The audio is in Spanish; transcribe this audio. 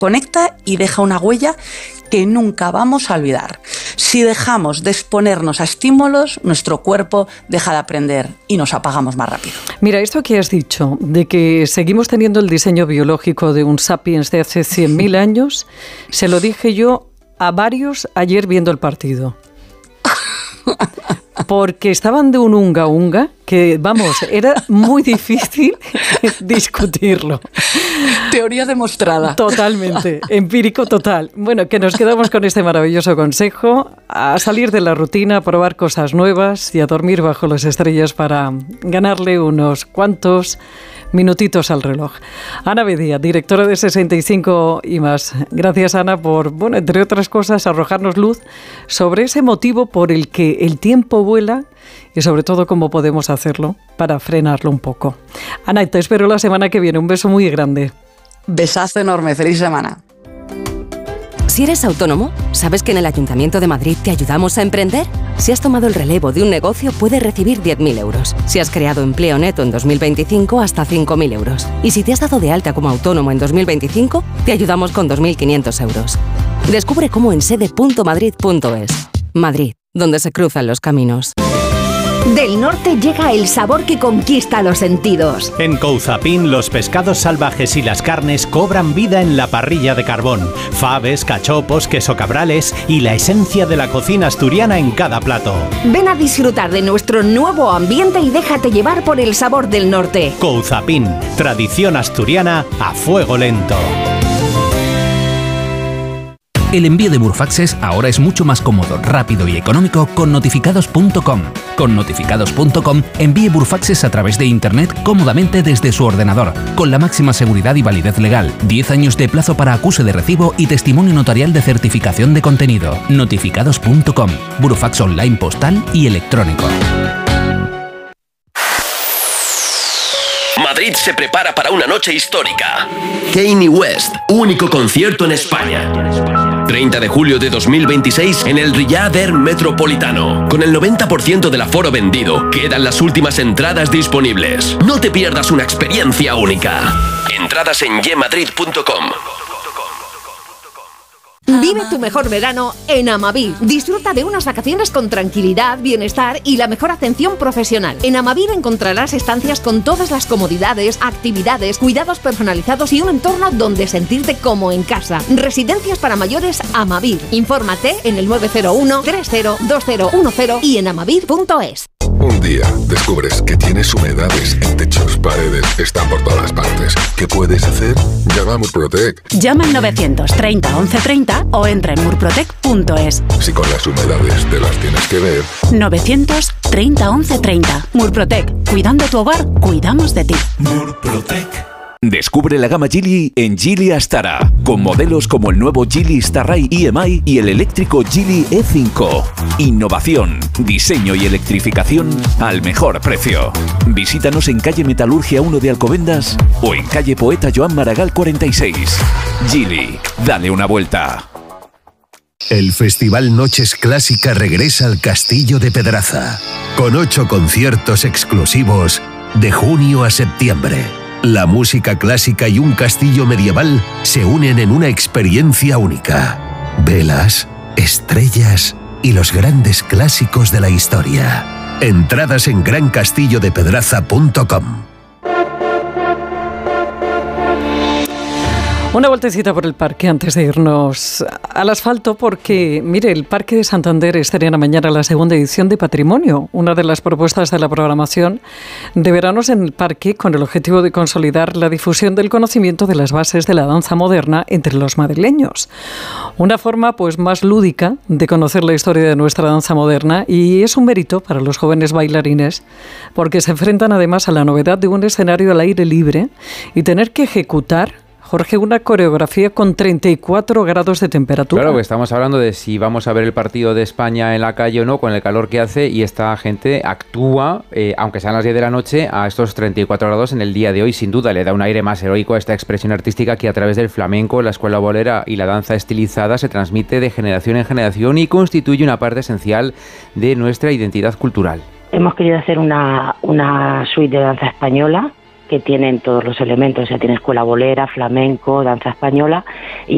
conecta y deja una huella que nunca vamos a olvidar. Si dejamos de exponernos a estímulos, nuestro cuerpo deja de aprender y nos apagamos más rápido. Mira, esto que has dicho, de que seguimos teniendo el diseño biológico de un sapiens de hace 100.000 años, se lo dije yo a varios ayer viendo el partido. Porque estaban de un unga que, vamos, era muy difícil discutirlo. Teoría demostrada. Totalmente, empírico total. Bueno, que nos quedamos con este maravilloso consejo, a salir de la rutina, a probar cosas nuevas y a dormir bajo las estrellas para ganarle unos cuantos minutitos al reloj. Ana Bedía, directora de 65 y más. Gracias, Ana, por, bueno, entre otras cosas, arrojarnos luz sobre ese motivo por el que el tiempo vuela y sobre todo cómo podemos hacerlo para frenarlo un poco. Ana, te espero la semana que viene. Un beso muy grande. Besazo enorme. Feliz semana. Si eres autónomo, ¿sabes que en el Ayuntamiento de Madrid te ayudamos a emprender? Si has tomado el relevo de un negocio, puedes recibir 10.000 euros. Si has creado empleo neto en 2025, hasta 5.000 euros. Y si te has dado de alta como autónomo en 2025, te ayudamos con 2.500 euros. Descubre cómo en sede.madrid.es. Madrid, donde se cruzan los caminos. Del norte llega el sabor que conquista los sentidos. En Couzapin, los pescados salvajes y las carnes cobran vida en la parrilla de carbón. Faves, cachopos, queso cabrales y la esencia de la cocina asturiana en cada plato. Ven a disfrutar de nuestro nuevo ambiente y déjate llevar por el sabor del norte. Couzapin, tradición asturiana a fuego lento. El envío de Burfaxes ahora es mucho más cómodo, rápido y económico con notificados.com. Con notificados.com envíe Burfaxes a través de Internet cómodamente desde su ordenador, con la máxima seguridad y validez legal, 10 años de plazo para acuse de recibo y testimonio notarial de certificación de contenido. Notificados.com, Burfax online postal y electrónico. Madrid se prepara para una noche histórica. Kanye West, único concierto en España. 30 de julio de 2026 en el Riyadh Air Metropolitano. Con el 90% del aforo vendido, quedan las últimas entradas disponibles. No te pierdas una experiencia única. Entradas en yemadrid.com. Vive tu mejor verano en Amavir. Disfruta de unas vacaciones con tranquilidad, bienestar y la mejor atención profesional. En Amavir encontrarás estancias con todas las comodidades, actividades, cuidados personalizados y un entorno donde sentirte como en casa. Residencias para mayores Amavir. Infórmate en el 901 302010 y en amavir.es. Un día descubres que tienes humedades en techos, paredes, están por todas partes. ¿Qué puedes hacer? Llama a Murprotec. Llama al 930 1130 o entra en murprotec.es. Si con las humedades te las tienes que ver. 930 1130. Murprotec. Cuidando tu hogar, cuidamos de ti. Murprotec. Descubre la gama Geely en Geely Astara, con modelos como el nuevo Geely Starray EMI y el eléctrico Geely E5. Innovación, diseño y electrificación al mejor precio. Visítanos en calle Metalurgia 1 de Alcobendas o en calle Poeta Joan Maragall 46. Geely, dale una vuelta. El Festival Noches Clásica regresa al Castillo de Pedraza, con 8 conciertos exclusivos de junio a septiembre. La música clásica y un castillo medieval se unen en una experiencia única. Velas, estrellas y los grandes clásicos de la historia. Entradas en grancastillodepedraza.com. Una vueltecita por el parque antes de irnos al asfalto porque, mire, el Parque de Santander estrena mañana la segunda edición de Patrimonio, una de las propuestas de la programación de veranos en el parque con el objetivo de consolidar la difusión del conocimiento de las bases de la danza moderna entre los madrileños. Una forma pues más lúdica de conocer la historia de nuestra danza moderna y es un mérito para los jóvenes bailarines porque se enfrentan además a la novedad de un escenario al aire libre y tener que ejecutar, Jorge, una coreografía con 34 grados de temperatura. Claro, que estamos hablando de si vamos a ver el partido de España en la calle o no, con el calor que hace, y esta gente actúa, aunque sean las 10 de la noche, a estos 34 grados en el día de hoy. Sin duda, le da un aire más heroico a esta expresión artística que a través del flamenco, la escuela bolera y la danza estilizada se transmite de generación en generación y constituye una parte esencial de nuestra identidad cultural. Hemos querido hacer una suite de danza española que tienen todos los elementos, o sea, tiene escuela bolera, flamenco, danza española, y